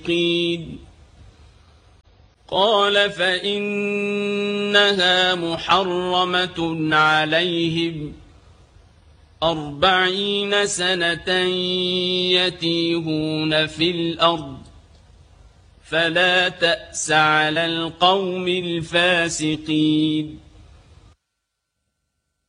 قال فإنها محرمة عليهم 40 سنة يتيهون في الأرض فلا تأس على القوم الفاسقين.